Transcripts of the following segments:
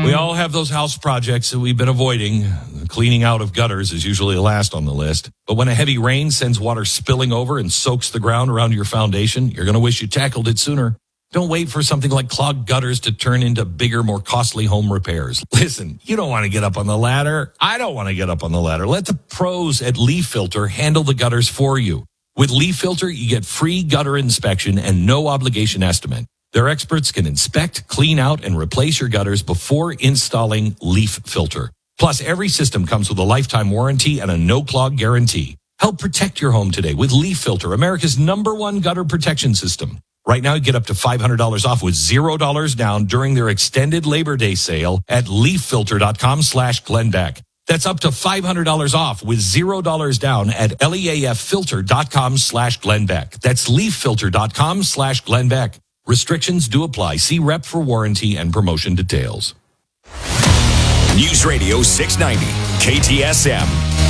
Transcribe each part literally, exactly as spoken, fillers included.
Mm. We all have those house projects that we've been avoiding. Cleaning out of gutters is usually last on the list. But when a heavy rain sends water spilling over and soaks the ground around your foundation, you're going to wish you tackled it sooner. Don't wait for something like clogged gutters to turn into bigger, more costly home repairs. Listen, you don't want to get up on the ladder. I don't want to get up on the ladder. Let the pros at Leaf Filter handle the gutters for you. With Leaf Filter, you get free gutter inspection and no obligation estimate. Their experts can inspect, clean out, and replace your gutters before installing Leaf Filter. Plus, every system comes with a lifetime warranty and a no-clog guarantee. Help protect your home today with Leaf Filter, America's number one gutter protection system. Right now, you get up to five hundred dollars off with zero dollars down during their extended Labor Day sale at leaffilter.com slash Glenbeck. That's up to five hundred dollars off with zero dollars down at leaffilter.com slash Glenbeck. That's leaffilter.com slash Glenbeck. Restrictions do apply. See rep for warranty and promotion details. News Radio six ninety, K T S M.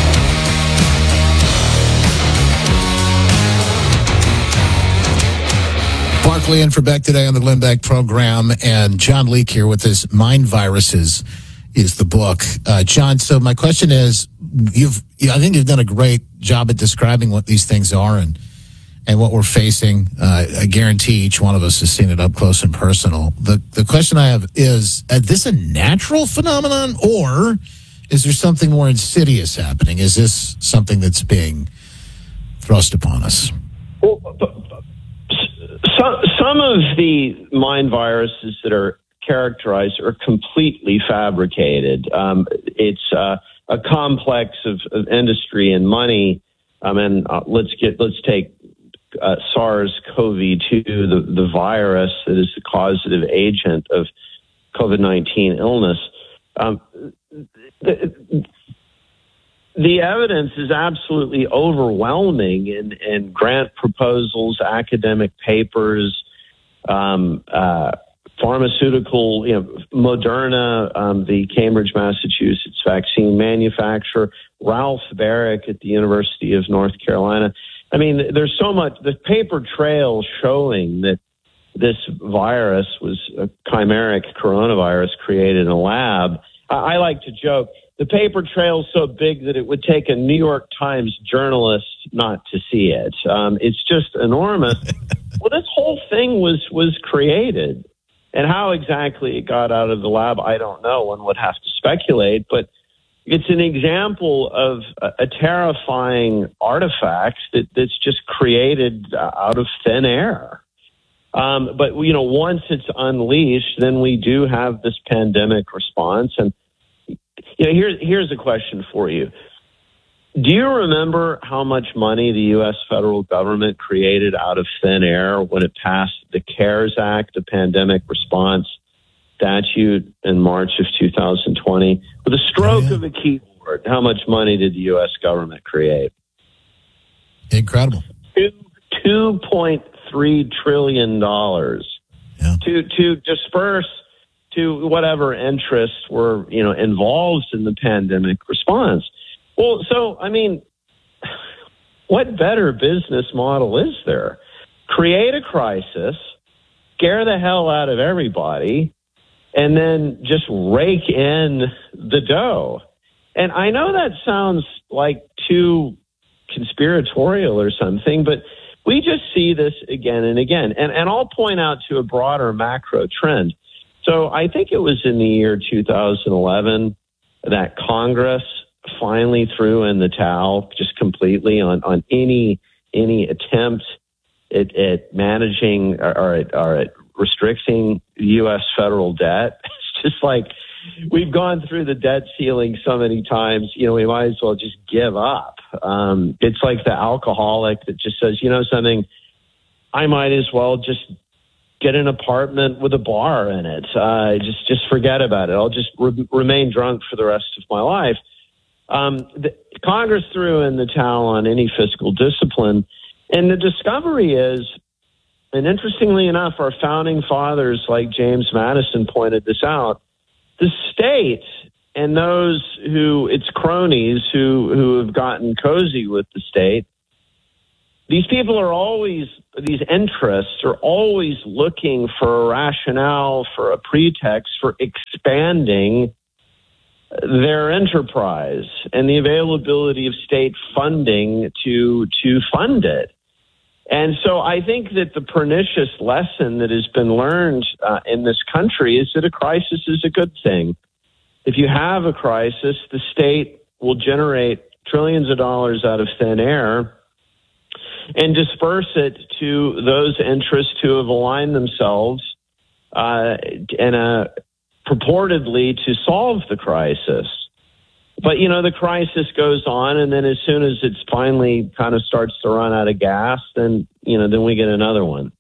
Barkley in for Beck today on the Glenn Beck program, and John Leake here with his Mind Viruses is the book. Uh, John, so my question is, you've, I think you've done a great job at describing what these things are and, and what we're facing. Uh, I guarantee each one of us has seen it up close and personal. The, the question I have is, is this a natural phenomenon, or is there something more insidious happening? Is this something that's being thrust upon us? Well, some, some of the mind viruses that are characterized are completely fabricated. Um, it's uh, a complex of, of industry and money. Um, and uh, let's get let's take uh, SARS-C o V two, the, the virus that is the causative agent of COVID nineteen illness. Um, the, the evidence is absolutely overwhelming in, in grant proposals, academic papers, um, uh, pharmaceutical, you know, Moderna, um, the Cambridge, Massachusetts vaccine manufacturer, Ralph Baric at the University of North Carolina. I mean, there's so much, the paper trail showing that this virus was a chimeric coronavirus created in a lab. I, I like to joke, the paper trail's so big that it would take a New York Times journalist not to see it. Um, it's just enormous. Well, this whole thing was was created. And how exactly it got out of the lab, I don't know. One would have to speculate. But it's an example of a, a terrifying artifact that, that's just created out of thin air. Um, but, you know, once it's unleashed, then we do have this pandemic response. And you know, here's here's a question for you. Do you remember how much money the U S federal government created out of thin air when it passed the CARES Act, the pandemic response statute in March of two thousand twenty? With a stroke oh, yeah. of a keyboard, how much money did the U S government create? Incredible. two point three trillion dollars yeah. to to disperse to whatever interests were, you know, involved in the pandemic response. Well, so, I mean, what better business model is there? Create a crisis, scare the hell out of everybody, and then just rake in the dough. And I know that sounds like too conspiratorial or something, but we just see this again and again. And, and I'll point out to a broader macro trend. So I think it was in the year two thousand eleven that Congress finally threw in the towel just completely on, on any any attempt at, at managing or, or, at, or at restricting U S federal debt. It's just like we've gone through the debt ceiling so many times, you know, we might as well just give up. Um, it's like the alcoholic that just says, you know something, I might as well just get an apartment with a bar in it. Uh, just just forget about it. I'll just re- remain drunk for the rest of my life. Um, the, Congress threw in the towel on any fiscal discipline. And the discovery is, and interestingly enough, our founding fathers like James Madison pointed this out, the state and those who, its cronies who, who have gotten cozy with the state, these people are always, these interests are always looking for a rationale, for a pretext for expanding their enterprise and the availability of state funding to to fund it. And so I think that the pernicious lesson that has been learned uh, in this country is that a crisis is a good thing. If you have a crisis, the state will generate trillions of dollars out of thin air and disperse it to those interests who have aligned themselves uh, in a purportedly to solve the crisis. But, you know, the crisis goes on, and then as soon as it's finally kind of starts to run out of gas, then, you know, then we get another one.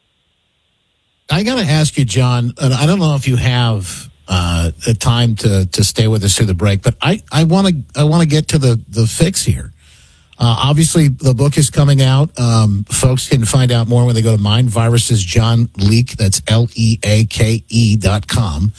I got to ask you, John, and I don't know if you have uh, a time to, to stay with us through the break, but I, I want to I want to get to the, the fix here. Uh, obviously, the book is coming out. Um, folks can find out more when they go to Mind Viruses, John Leake, that's L E A K E dot com.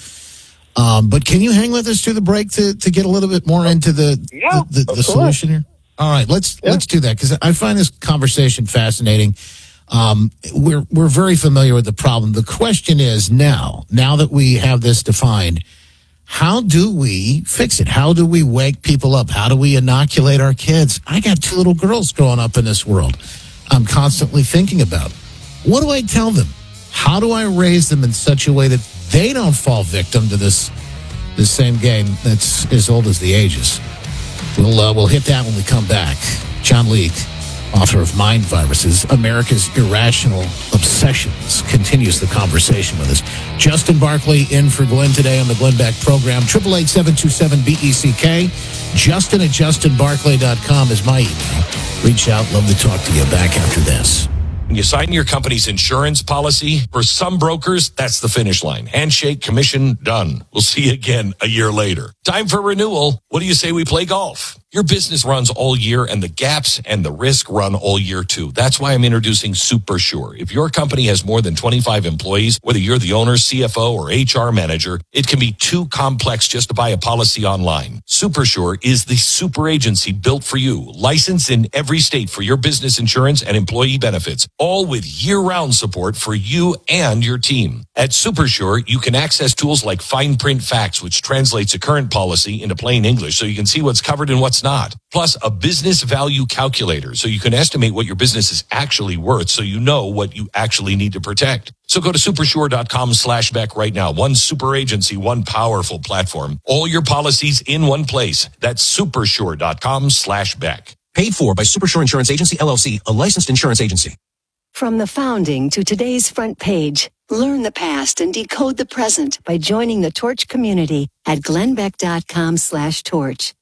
Um, but can you hang with us through the break to, to get a little bit more into the yeah, the, the, the solution here? All right, let's yeah. let's do that, because I find this conversation fascinating. Um, we're we're very familiar with the problem. The question is now, now that we have this defined, how do we fix it? How do we wake people up? How do we inoculate our kids? I got two little girls growing up in this world. I'm constantly thinking about, what do I tell them? How do I raise them in such a way that they don't fall victim to this this same game that's as old as the ages? We'll uh, we'll hit that when we come back. John Leake, author of Mind Viruses, America's Irrational Obsessions, continues the conversation with us. Justin Barclay in for Glenn today on the Glenn Beck program. eight eight eight, seven two seven, B E C K. Justin at justin barclay dot com is my email. Reach out. Love to talk to you. Back after this. When you sign your company's insurance policy, for some brokers, that's the finish line. Handshake, commission, done. We'll see you again a year later. Time for renewal. What do you say we play golf? Your business runs all year, and the gaps and the risk run all year too. That's why I'm introducing SuperSure. If your company has more than twenty-five employees, whether you're the owner, C F O, or H R manager, it can be too complex just to buy a policy online. SuperSure is the super agency built for you, licensed in every state for your business insurance and employee benefits, all with year-round support for you and your team. At SuperSure, you can access tools like Fine Print Facts, which translates a current policy into plain English so you can see what's covered and what's not. Plus, a business value calculator so you can estimate what your business is actually worth so you know what you actually need to protect. So go to supersure.com slash Beck right now. One super agency, one powerful platform. All your policies in one place. That's supersure.com slash Beck. Paid for by Supersure Insurance Agency, L L C, a licensed insurance agency. From the founding to today's front page, learn the past and decode the present by joining the Torch community at glennbeck.com slash torch.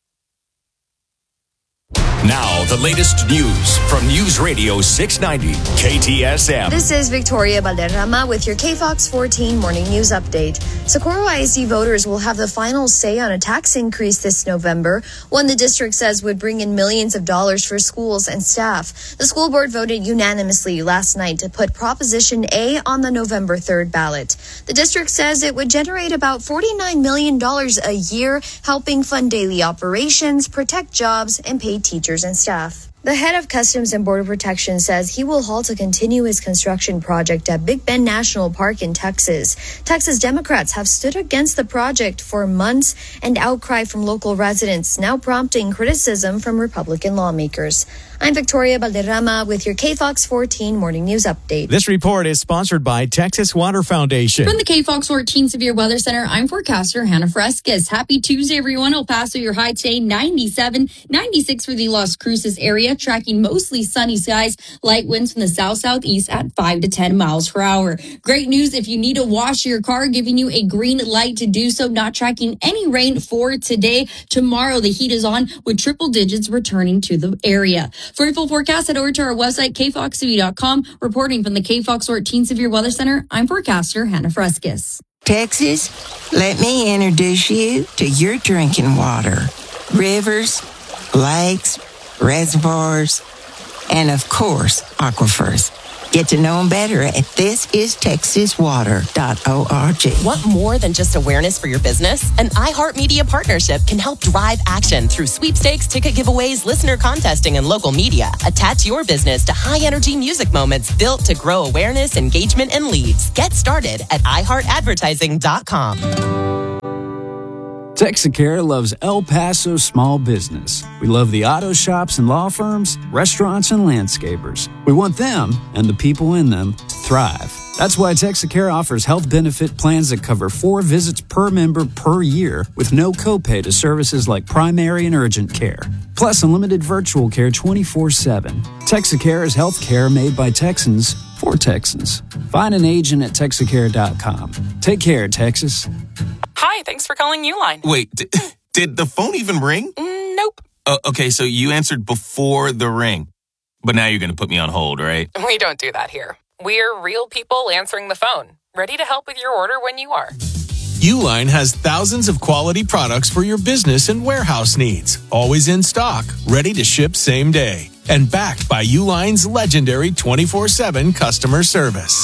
Now, the latest news from News Radio six ninety K T S M. This is Victoria Valderrama with your K Fox fourteen Morning News Update. Socorro I S D voters will have the final say on a tax increase this November, one the district says would bring in millions of dollars for schools and staff. The school board voted unanimously last night to put Proposition A on the November third ballot. The district says it would generate about forty-nine million dollars a year, helping fund daily operations, protect jobs, and pay teachers and staff. The head of Customs and Border Protection says he will halt a continuous construction project at Big Bend National Park in Texas. Texas Democrats have stood against the project for months, and outcry from local residents now prompting criticism from Republican lawmakers. I'm Victoria Valderrama with your K Fox fourteen Morning News Update. This report is sponsored by Texas Water Foundation. From the K Fox fourteen Severe Weather Center, I'm forecaster Hannah Fresquez. Happy Tuesday, everyone. El Paso, your high today, ninety-seven, ninety-six for the Las Cruces area, tracking mostly sunny skies, light winds from the south-southeast at five to ten miles per hour. Great news if you need to wash your car, giving you a green light to do so, not tracking any rain for today. Tomorrow, the heat is on with triple digits returning to the area. For a full forecast, head over to our website, k fox t v dot com. Reporting from the K Fox fourteen Severe Weather Center, I'm forecaster Hannah Fresquez. Texas, let me introduce you to your drinking water. Rivers, lakes, reservoirs, and of course, aquifers. Get to know them better at this is texas water dot org. Want more than just awareness for your business? An iHeartMedia partnership can help drive action through sweepstakes, ticket giveaways, listener contesting, and local media. Attach your business to high-energy music moments built to grow awareness, engagement, and leads. Get started at i heart advertising dot com. Texacare loves El Paso small business. We love the auto shops and law firms, restaurants and landscapers. We want them and the people in them to thrive. That's why Texacare offers health benefit plans that cover four visits per member per year with no copay to services like primary and urgent care. Plus unlimited virtual care twenty-four seven. Texacare is health care made by Texans for Texans. Find an agent at Texacare dot com. Take care, Texas. Hi, thanks for calling Uline. Wait, did, did the phone even ring? Mm, nope. Uh, okay, so you answered before the ring. But now you're going to put me on hold, right? We don't do that here. We're real people answering the phone, ready to help with your order when you are. Uline has thousands of quality products for your business and warehouse needs. Always in stock, ready to ship same day. And backed by Uline's legendary twenty-four seven customer service.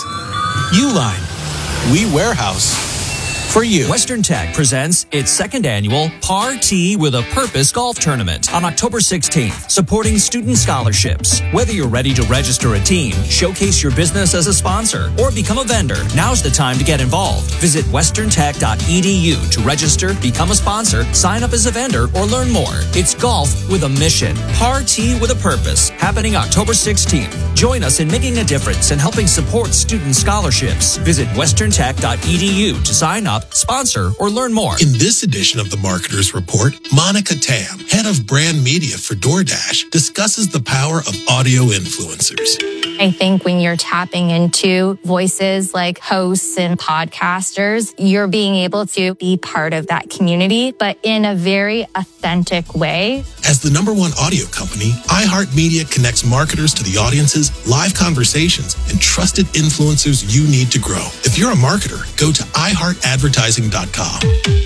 Uline, we warehouse for you. Western Tech presents its second annual Party with a Purpose golf tournament on October sixteenth, supporting student scholarships. Whether you're ready to register a team, showcase your business as a sponsor, or become a vendor, now's the time to get involved. Visit western tech dot e d u to register, become a sponsor, sign up as a vendor, or learn more. It's golf with a mission. Party with a Purpose, happening October sixteenth. Join us in making a difference and helping support student scholarships. Visit western tech dot e d u to sign up, sponsor, or learn more. In this edition of the Marketers Report, Monica Tam, head of brand media for DoorDash, discusses the power of audio influencers. I think when you're tapping into voices like hosts and podcasters, you're being able to be part of that community, but in a very authentic way. As the number one audio company, iHeartMedia connects marketers to the audiences, live conversations, and trusted influencers you need to grow. If you're a marketer, go to i heart advertising dot com.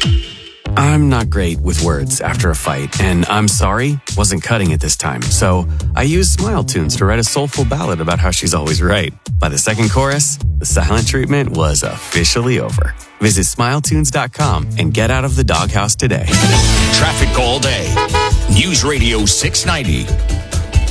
I'm not great with words after a fight, and I'm sorry wasn't cutting it this time. So I used Smile Tunes to write a soulful ballad about how she's always right. By the second chorus, the silent treatment was officially over. Visit smile tunes dot com and get out of the doghouse today. Traffic all day. News Radio six ninety.